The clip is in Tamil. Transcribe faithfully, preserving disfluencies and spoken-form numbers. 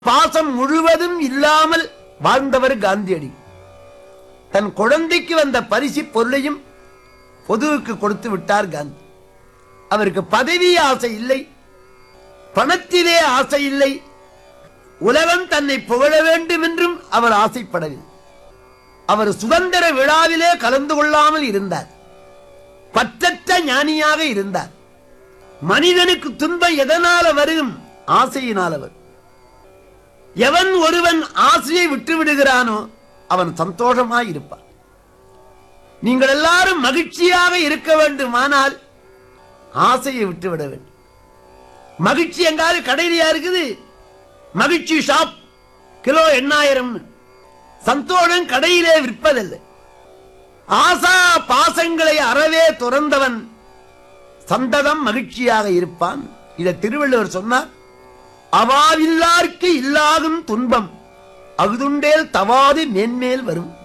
பாசம் முழுவதும் இல்லாமல் வாழ்ந்தவர் காந்தியடி. தன் குழந்தைக்கு வந்த பரிசு பொருளையும் பொதுவுக்கு கொடுத்து விட்டார் காந்தி. அவருக்கு பதவி ஆசை இல்லை, பணத்திலே ஆசை இல்லை, உலகம் தன்னை புகழ வேண்டும் என்றும் அவர் ஆசைப்படவில்லை. அவர் சுதந்திர விழாவிலே கலந்து கொள்ளாமல் இருந்தார். பற்றற்ற ஞானியாக இருந்தார். மனிதனுக்கு துன்பம் எதனால வரும்? ஆசையினால் வரும். எவன் ஒருவன் ஆசையை விட்டு விடுகிறானோ அவன் சந்தோஷமாய் இருப்பான். நீங்கள் எல்லாரும் மகிழ்ச்சியாக இருக்க வேண்டுமானால் ஆசையை விட்டுவிட வேண்டும். மகிழ்ச்சி எங்காவது கடையிலையா இருக்குது? மகிழ்ச்சி ஷாப் கிலோ எண்ணாயிரம். சந்தோஷம் கடையிலே விற்பதில்லை. ஆசா பாசங்களை அறவே துறந்தவன் சந்ததம் மகிழ்ச்சியாக இருப்பான். இதை திருவள்ளுவர் சொன்னார். அவாவில்லார்க்கு இல்லாகும் துன்பம் அகுதுண்டேல் தவாது மேன்மேல் வரும்.